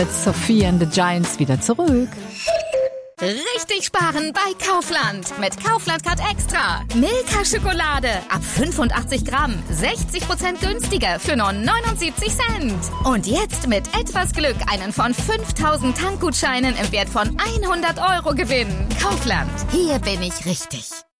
Sophie and the Giants wieder zurück. Richtig sparen bei Kaufland. Mit Kaufland Card Extra. Milka-Schokolade ab 85 Gramm. 60% günstiger für nur 79 Cent. Und jetzt mit etwas Glück einen von 5000 Tankgutscheinen im Wert von 100 € gewinnen. Kaufland. Hier bin ich richtig.